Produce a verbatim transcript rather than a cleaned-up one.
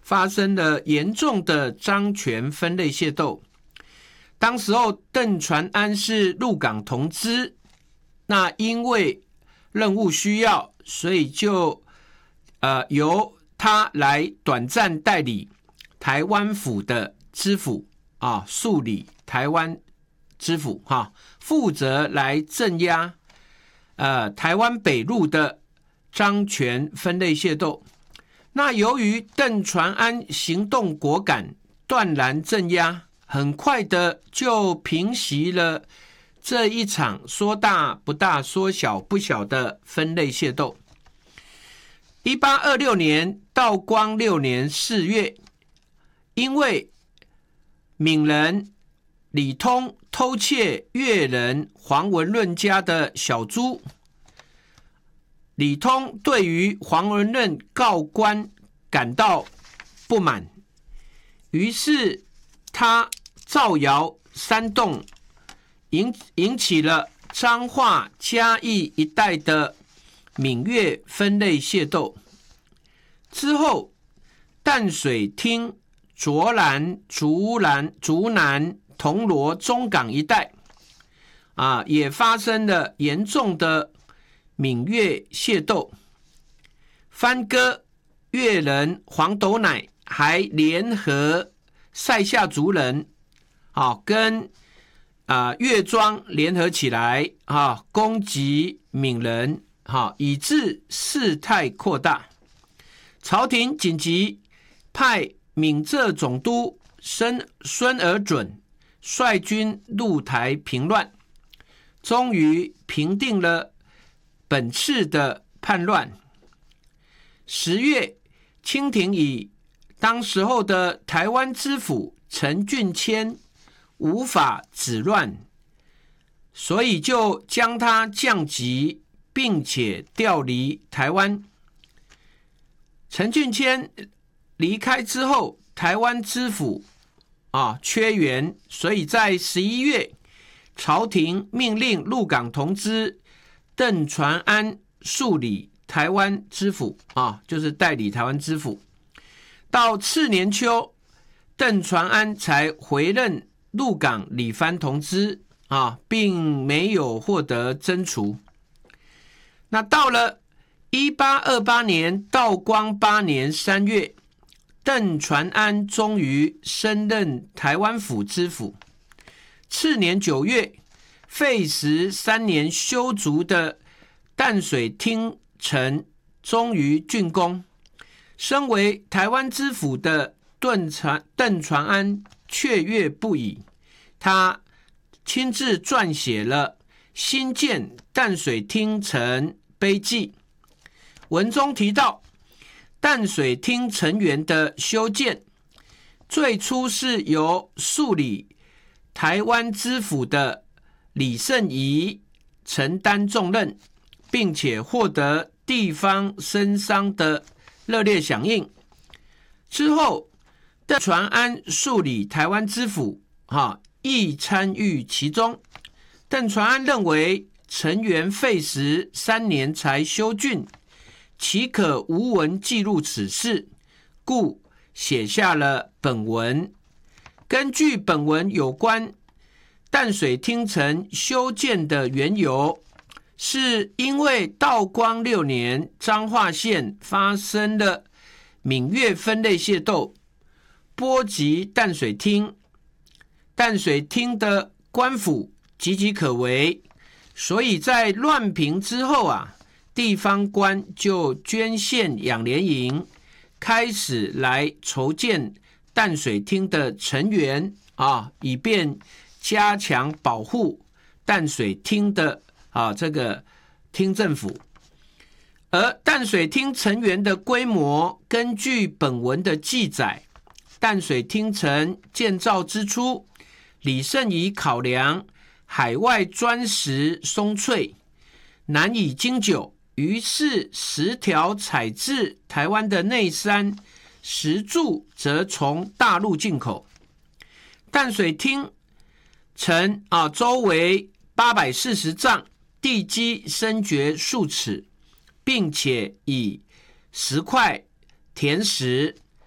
发生了严重的章权分类械斗。当时候邓传安是入港同知，那因为任务需要，所以就呃由他来短暂代理台湾府的知府啊，肃理台湾知府哈，负责来镇压呃台湾北路的章权分类械斗。那由于邓传安行动果敢，断然镇压，很快的就平息了这一场说大不大说小不小的分类械斗。一八二六年道光六年四月，因为闽人李通偷窃粤人黄文润家的小猪，李通对于黄文润告官感到不满，于是他造谣煽动，引引起了彰化、嘉义一带的闽粤分类械斗。之后，淡水厅、卓兰、竹兰、竹南、铜锣、中港一带，啊，也发生了严重的闽粤械斗。番哥、粤人黄斗乃还联合塞夏族人，啊，跟啊粤庄联合起来，啊，攻击闽人，啊，以致事态扩大。朝廷紧急派闽浙总督孙孙尔准率军入台平乱，终于平定了本次的叛乱。十月，清廷以当时候的台湾知府陈俊谦无法止乱，所以就将他降级，并且调离台湾。陈俊谦离开之后，台湾知府啊缺员，所以在十一月，朝廷命令入港同知邓传安肃理台湾知府啊，就是代理台湾知府。到次年秋，邓传安才回任入港理藩同知啊，并没有获得征除。那到了一八二八年道光八年三月，邓传安终于升任台湾府知府。次年九月，费时三年修筑的淡水厅城终于竣工。身为台湾知府的邓传邓传安雀跃不已，他亲自撰写了新建淡水厅城碑记。文中提到，淡水厅城垣的修建，最初是由肃理台湾知府的李圣仪承担重任，并且获得地方绅商的热烈响应。之后，邓传安肃理台湾知府，哈，亦参与其中。邓传安认为城垣费时三年才修竣，岂可无文记录此事，故写下了本文。根据本文有关淡水厅城修建的缘由，是因为道光六年彰化县发生了闽粤分类械斗，波及淡水厅，淡水厅的官府岌岌可危，所以在乱平之后啊，地方官就捐献养廉营，开始来筹建淡水厅的成员啊，以便加强保护淡水厅的啊这个厅政府。而淡水厅成员的规模，根据本文的记载，淡水厅城建造之初，李圣仪考量海外砖石松脆，难以经久，于是石条采自台湾的内山，石柱则从大陆进口。淡水厅城啊，周围八百四十丈，地基深掘数尺，并且以石块、填石